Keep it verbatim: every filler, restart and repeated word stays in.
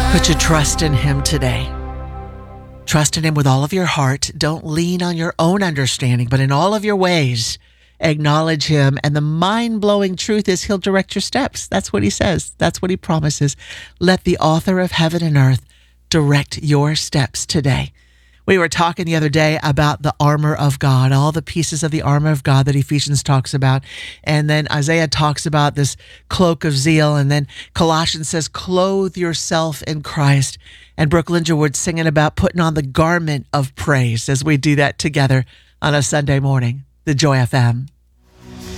Put your trust in him today. Trust in him with all of your heart. Don't lean on your own understanding, but in all of your ways, acknowledge him. And the mind-blowing truth is he'll direct your steps. That's what he says. That's what he promises. Let the author of heaven and earth direct your steps today. We were talking the other day about the armor of God, all the pieces of the armor of God that Ephesians talks about. And then Isaiah talks about this cloak of zeal. And then Colossians says, clothe yourself in Christ. And Brooke Lingerwood singing about putting on the garment of praise as we do that together on a Sunday morning. The Joy F M.